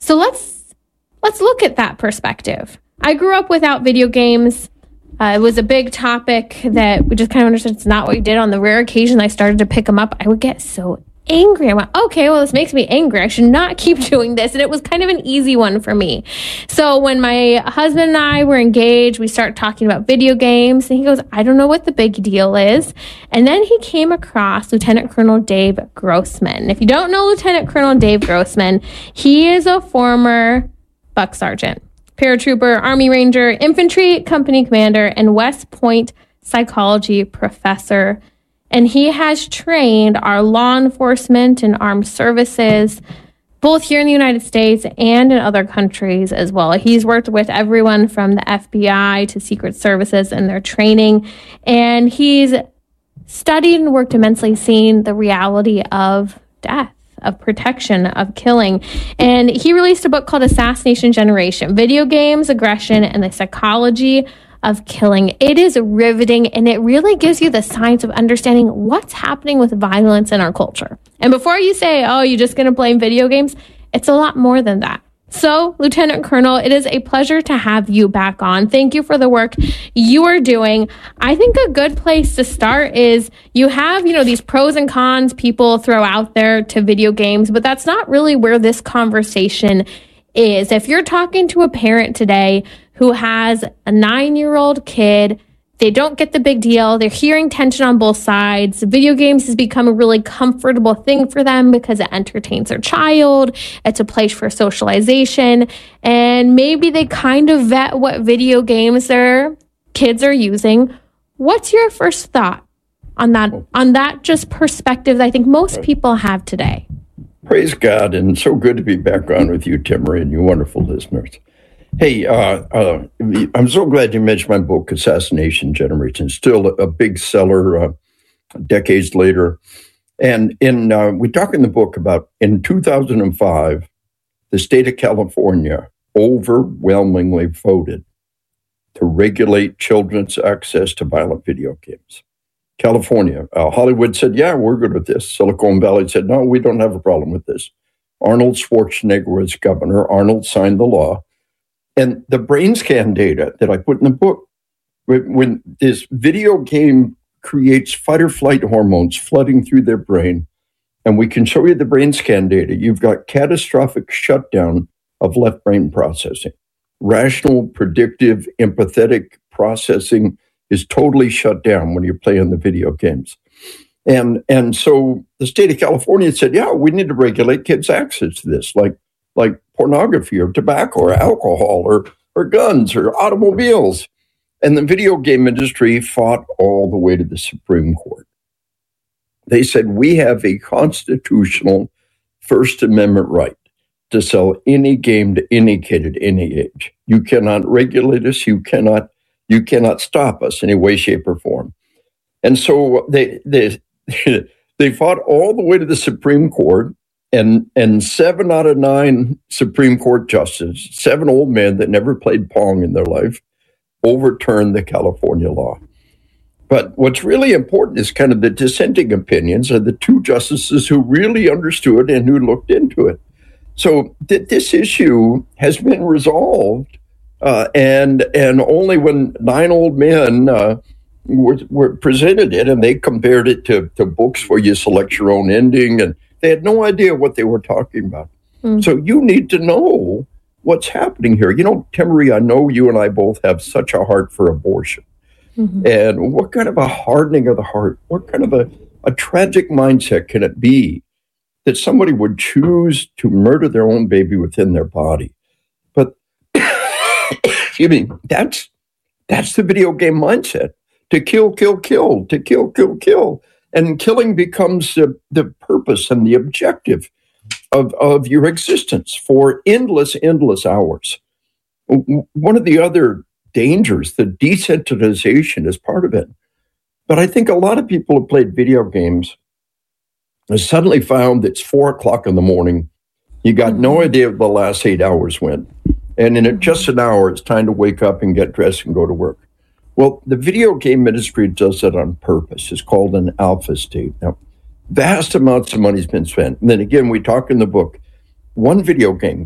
So let's look at that perspective. I grew up without video games. It was a big topic that we just kind of understood it's not what we did. On the rare occasion I started to pick them up, I would get so angry. I went, okay, well, this makes me angry. I should not keep doing this. And it was kind of an easy one for me. So when my husband and I were engaged, we started talking about video games. And he goes, I don't know what the big deal is. And then he came across Lieutenant Colonel Dave Grossman. If you don't know Lieutenant Colonel Dave Grossman, he is a former buck sergeant, paratrooper, Army Ranger, infantry company commander, and West Point psychology professor. And he has trained our law enforcement and armed services, both here in the United States and in other countries as well. He's worked with everyone from the FBI to Secret Services in their training. And he's studied and worked immensely, seeing the reality of death, of protection, of killing. And he released a book called Assassination Generation: Video Games, Aggression, and the Psychology of Killing. It is riveting, and it really gives you the science of understanding what's happening with violence in our culture. And before you say, oh, you're just going to blame video games, it's a lot more than that. So, Lieutenant Colonel, it is a pleasure to have you back on. Thank you for the work you are doing. I think a good place to start is you have, these pros and cons people throw out there to video games, but that's not really where this conversation is. If you're talking to a parent today who has a 9-year-old kid, they don't get the big deal. They're hearing tension on both sides. Video games has become a really comfortable thing for them because it entertains their child. It's a place for socialization. And maybe they kind of vet what video games their kids are using. What's your first thought on that just perspective that I think most people have today? Praise God, and so good to be back on with you, Timmerie, and you wonderful listeners. Hey, I'm so glad you mentioned my book, Assassination Generation. Still a big seller decades later. And we talk in the book about, in 2005, the state of California overwhelmingly voted to regulate children's access to violent video games. California, Hollywood said, yeah, we're good with this. Silicon Valley said, no, we don't have a problem with this. Arnold Schwarzenegger was governor. Arnold signed the law. And the brain scan data that I put in the book, when this video game creates fight or flight hormones flooding through their brain, and we can show you the brain scan data, you've got catastrophic shutdown of left brain processing. Rational, predictive, empathetic processing is totally shut down when you're playing the video games. And so the state of California said, yeah, we need to regulate kids' access to this, like pornography or tobacco or alcohol or guns or automobiles. And the video game industry fought all the way to the Supreme Court. They said, we have a constitutional First Amendment right to sell any game to any kid at any age. You cannot regulate us. You cannot stop us in any way, shape, or form. And so they fought all the way to the Supreme Court. And 7 out of 9 Supreme Court justices, 7 old men that never played Pong in their life, overturned the California law. But what's really important is kind of the dissenting opinions of the 2 justices who really understood and who looked into it. So this issue has been resolved, and only when 9 old men were presented it, and they compared it to books where you select your own ending, and they had no idea what they were talking about. So you need to know what's happening here. Timmerie, I know you and I both have such a heart for abortion. Mm-hmm. And what kind of a hardening of the heart, what kind of a tragic mindset can it be that somebody would choose to murder their own baby within their body? But, excuse me, that's the video game mindset. To kill, kill, kill, to kill, kill, kill. And killing becomes the purpose and the objective of your existence for endless hours. One of the other dangers, the desensitization is part of it. But I think a lot of people who played video games have suddenly found that it's 4:00 in the morning. You got no idea what the last 8 hours went. And in just an hour, it's time to wake up and get dressed and go to work. Well, the video game industry does that on purpose. It's called an alpha state. Now, vast amounts of money has been spent. And then again, we talk in the book, one video game